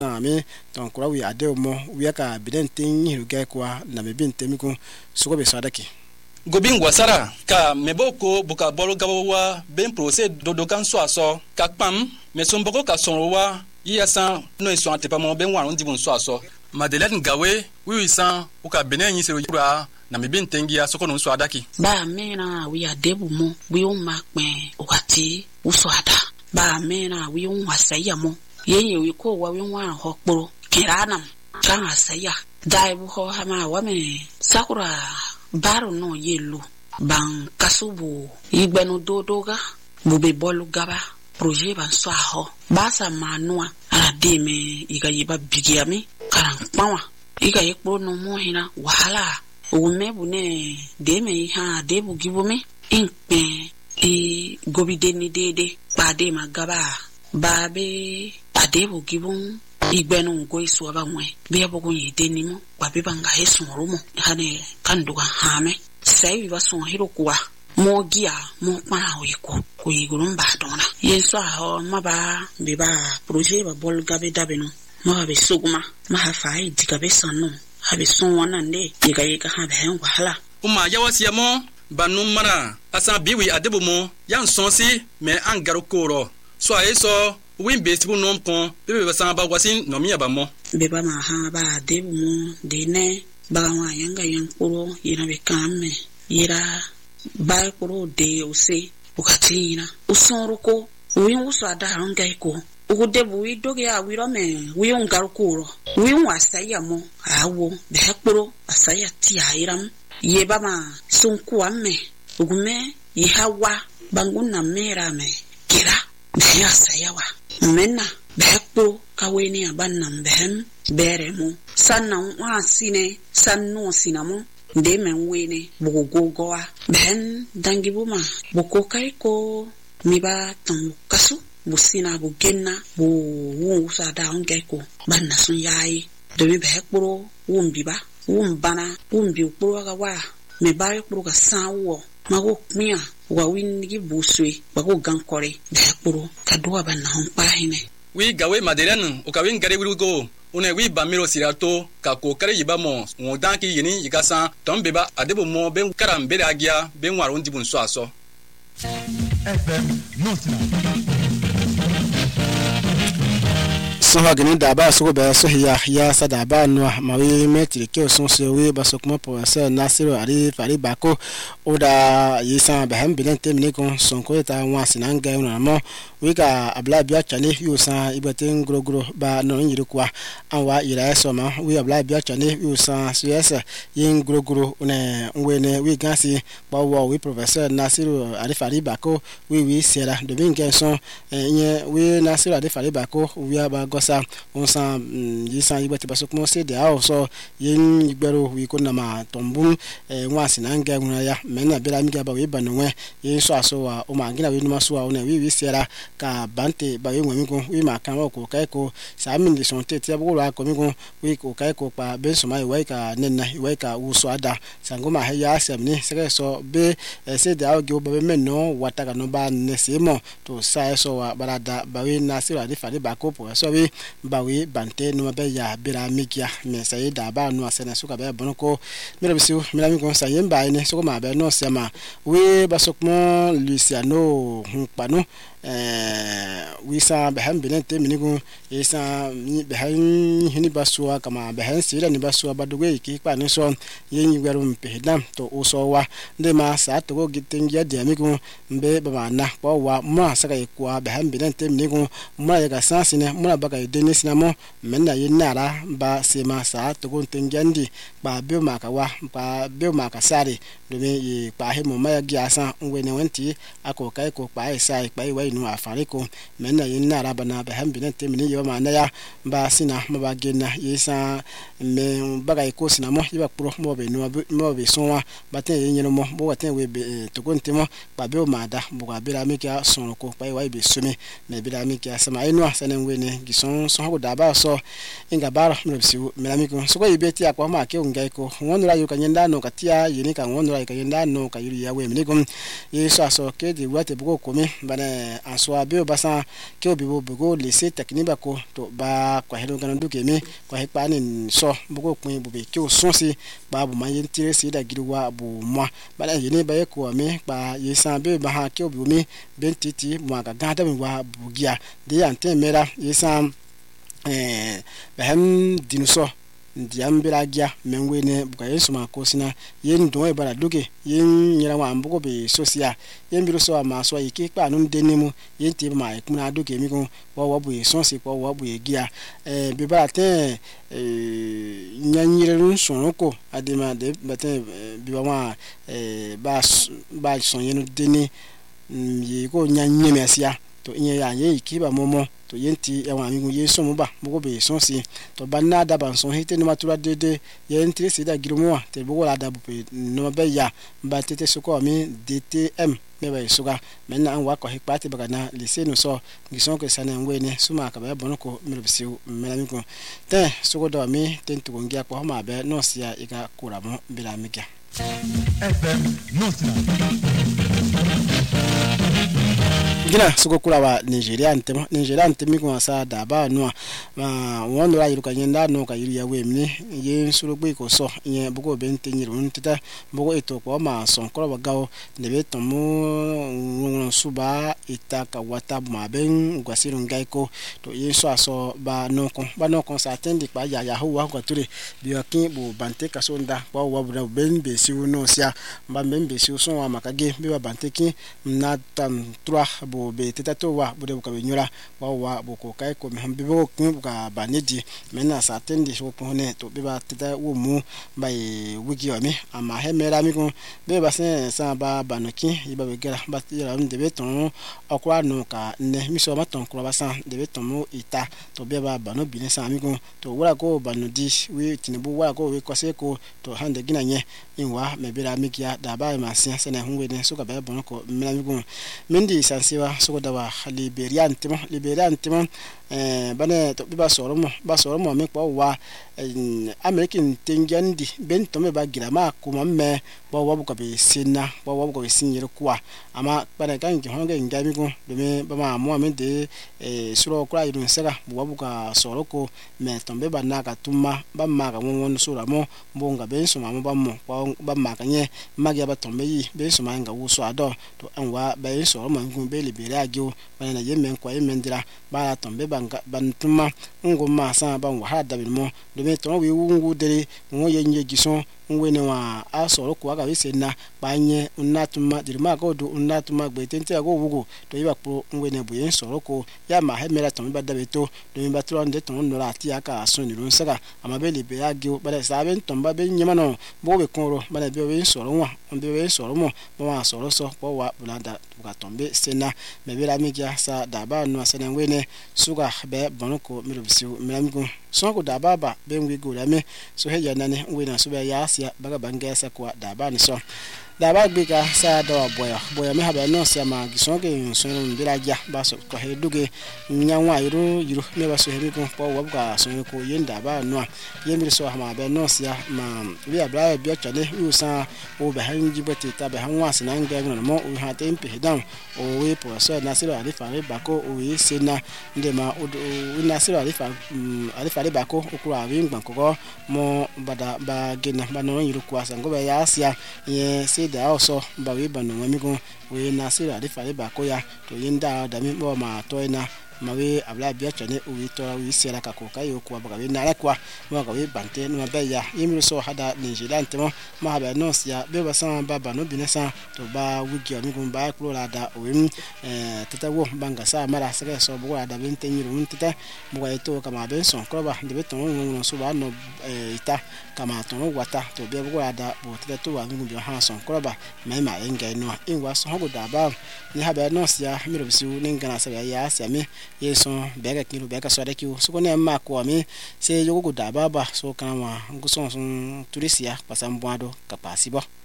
ame donc kura wi ade mo wi ka bidenten hiru ga kwa na me bintem ko suko be sadaki gobin wasara ka meboko buka bolo gawa ben procès dodokan so aso ka pam me somboko ka sonwa yasa no so ante pa mo ben waron dibun so aso Madeleine Gawe wi san uka benen yi sero yura na me bintem ya soko no so adaki ba mena wi ade bu mo wi o makpe ukati uso ada ba mena wi o wasaya mo yeye wi ko wa wi wa hokporo kiranam kan asaya dai bu ho hama wa me sakura baro no yelu ban kasubu igbenu dodoga bube bolu gaba projet ban so aho basa manua ala deme iga yiba bigiami karan pawa iga yekpo no mo hina wahala o mebu ne deme ha debu gibume inpe e gobideni dede pade magaba babe adebu gibun igbenu ngoi suaba mwe be bogo yedeni mo babe banga hesu rumo hane kanduga hame sai biba so hiro kwa mo gia mo para wiko ko igurumba dona yeso aho maba biba projet ba bol gabe dabeno ma be suguma ma ha fai digabe sanu ha be son wana ne yiga ha be hen wahala uma yawasiya mo banu mara asa biwi adebu mo yan sonsi me angaro koro so ayeso win besibu non pon bebe basanga ba wasin no miya ba mo beba ma ha ba adebu mo de ne ba wa yanga yankuro yina be kamme yira ba kuro de ose ukatina usonruko win uso ada hangai ko ugudebu widoge ya wirome wiyon garukuro wiyon asaya mo awo behekporo asaya ti airam yeba ma sunku amme ugume yihawa banguna mera me kira be asaya wa menna behekporo kaweni abanna behem beremu sanna wa sine sanno sinamo de menwene bugogowa ben dangibuma bukokaiko miba tamukasu busina bugenna bu wusa da ongeko banna sun yayi domi be hekporo wumbiba wumbana wumbi ukporo ga wa me bare kporo ga sanwo mago kmia wa wingi buswe bago gankore be hekporo kadwa banna hon pahine wi gawe Madeleine ukawin gare wirugo une wi bamiro sirato ka ko kare yiba mo ngodanki yini yigasa tombeba adebo mo ben karambere agia ben waron dibun so aso FM Notna soha gani daba suko be so ya sa daba no mawi metri ke so so we ba so kuma professeur Nasiru Ali Fari Bako oda yisa be ham bilen temne kon son ko ta wa sinanga no mo we ka abla bia chane yu sa ibaten grogro ba no nyiri kwa anwa ira so ma we abla bia chane yu sa cs yin grogro ne we we gansi ba wo we professeur Nasiru Ali Fari Bako we sera de binga son nye we Nasiru Ali Fari Bako we ba sa on sa yisa ibati basokmo se de aw so yin igbero wi ko na ma tombum nwa sinanga nguna ya mena bela mi ga ba we banwe yin so aso wa o ma gina we no so wa ona wi sera ka bante ba we nwi ko wi ma kan ko kai ko sa min de son tete abu la ko mi ko wi ko kai ko pa ben so mai we ka nenna we ka u so ada sangoma ha ya semni se so be se de aw ge ba be menno wata ka no ba ne se mo to sa so wa barada ba we Nasiru Ali Fari Bako po so we bawe bante no be ya bira mikia me sai da ba no asena suka be bonko mira bisu mira mi kon sai mba ne so ma be no sema we basokmo Luciano hunpano wisa beham benente minigu isa behan hini basua kama behan sira ni basua badugo ki pa ni so yen yiwerum pehedam to usowa de ma sa to go gitingia de amigu mbe baba na po wa ma saka ikwa beham benente minigu ma ya ga sansine mura baga deni sinamo menna yinara ba sema sa to go tingiandi ba be ma ka wa ba be ma ka sare do me pa he mo ma ya giasa ngwene wenti ako kai ko pa sai pa i no afare ko menna yinara bana beham benente mini yo ma na ya ba sina ma ba gena yisa me baga ko sinamo yiba pro mo be no mo be sonwa baten yin mo bo waten we to go ntimo ba be ma da bo ga be la mi ka son ko pa i be sumi me be la mi ka sama inu asane ngwene gison so ho da ba so inga bara mo be siu me la mi ko so ko ibeti akwa ma ke ngai ko ngono la yu ka nyenda no katia yini ka ngono la ka yenda no ka yuri ya we mi ko yeso aso ke di wate bugo ko me bana aswa be basa ke obibo bugo lese tekniba ko to ba kwa helo ganan duke mi kwa hekpani so bugo kun bube ke o sonsi ba bu mayin tire si da giruwa bu mo bala yini ba ye ko mi pa yesan be ba ha ke obibo mi ben titi mo ga gada mi wa bugia de ante mera yesan bahem dinuso ndiam biragia menwene buka yesu makosina yen don e bara duke yen nyira wa mbugo be sosia yen biro so ma so yike pa nun denemu yen ti ma e kuna duke mi ko wo bu sonsi ko wo bu egia be bara te nyanyire nun sonoko adema de baten bi wa ba son yen deni ye ko nyanye mesia to inye ya ye kiba momo to yenti ya wa mi yeso mo ba bugo be sonsi to banna da ban son hite no matura dede yenti se da girumo te bugo la da bu pe no be ya ba tete soko mi DTM me ba suga menna an wa ko hipati baga na lise no so ngison ko sana ngwene suma ka ba bono ko mi bisiu mena mi ko te soko do mi tentu ngia ko ma be no sia iga kuramo bila miga FM Nottingham. gina suko kula wa Nigeria ntemi ko sa da ba no won ra yiru ka nyenda no ka yiru ya wemni ye suru gbe ko so yen bugo be ntenyiru ntita bugo eto ko ma son ko ba gawo ne be tomu suba itaka wata ma ben gwasiru ngai ko to ye so aso ba no ko sa tendi pa ya ho wa ko ture bi akin bu bante ka so nda pa wa bu ben be siwu no sia ba ben be siwu so wa makage bi ba bante ki na tam 3 bo be tetato wa bude buka benyura wa boko kai ko mhambi bo kuka banidi mena sa tendi so pone to be ba teta wo mu bai wiki omi ama he mera mi ko be ba sen sa ba banoki iba be gera ba tira de beton okwa no ka ne mi so ma ton ko ba san de beton mo ita to be ba bano bi ne sa mi ko to wala ko banodi we tinibu wala ko we ko se ko to hande gina nye inwa me be ra mi kia da ba ma sen se na hunwe ne so ka be bono ko mena mi ko mendi sansiwa so da wa liberian timo bane to biba soro mo me ko wa american tenjandi ben to me ba girama kuma me ba wa bu ka be sinna ba wa bu ka be sinyere kwa ama bane kan ki honga ngami ko do me ba ma mo me de suro kwa idun sega bu wa bu ka soro ko me to be ba na ka tuma ba ma ka won sura mo bonga ben so ma mo ba ma ka nye magya ba to me yi ben so ma nga wo so ado to anwa ba yin soro mo ngun be liberia gyo bane na yemen kwa yemendira ba to be bantuma ngoma sa ba wa hada bin mo do me to we wungu dere ngo yenye gison ngwene wa asoro ko aga wesena banye unatuma dirima ko do unatuma gbetente ago wugo to yiba pro ngwene bu yen soro ko ya ma hemera to me badabe to do me batro nde to no lati aka aso ni run saka ama be libe ya gyo bale sabe to mba be nyema no bo be konro bale be yen soro wa be yen soro mo bo wa soro so ko wa bulanda buka tombe sena me be la migia sa daba no asena ngwene suga be bonoko mirubisiu melamigo so ko daba ba be ngwe go la me so he ya nane ngwena so be ya sia baga bangesa kwa daba ni so daba gbika sa do boya me haba no sia ma gisonke so no mbira ja ba so ko he duge nyanwa yiru me ba so he mi ko po wabga so ko yenda ba no yemir so ha ma be no sia ma wi abra bi chane usa o be hanji bote ta be hanwa sina ngai no mo o ha tempe down o we po so na siro ali fa ba ko o we sena ndema o na siro ali fa ba ko o kura wi ngban ko mo bada ba gena ba no yiru kwa sa ngo be ya sia ye da also ba we ba no mi ko we na sira de fa ba ko ya to yinda da mi bo ma to ina ma we abla bia chane o we to we sira ka ko kai ko ba we na la kwa mo ka we bante no ba ya yimi so hada Nigeria ntemo ma ba no sia be ba san ba no binesa to ba wigi mi ko ba ko la da o we tata wo banga sa mara sa so bo la da ben tenyiru ntita bo ga to ka ma ben son ko ba de be to no so ba no ita kama to no wata to be bo la da bo tata to wa ngu bi ha son ko ba mai ma enga no in wa so go da ba ni ha ba no sia mi ro bisu ni ngana sa ya sia mi yeso bega kilo bega so da kiwo so ko ne ma ko mi se yogo da ba so kan wa nguson turisia pasambwado kapasi bo